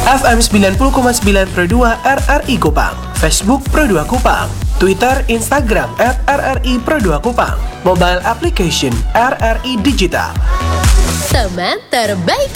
FM 90,9 Pro 2 RRI Kupang, Facebook Pro 2 Kupang, Twitter, Instagram @RRI Pro 2 Kupang, mobile application RRI Digital. Teman terbaik